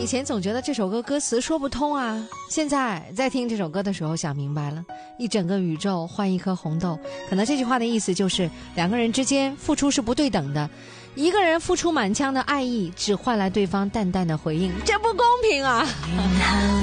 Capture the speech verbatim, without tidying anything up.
前总觉得这首歌歌词说不通啊，现在在听这首歌的时候想明白了，一整个宇宙换一颗红豆，可能这句话的意思就是两个人之间付出是不对等的，一个人付出满腔的爱意，只换来对方淡淡的回应，这不公平啊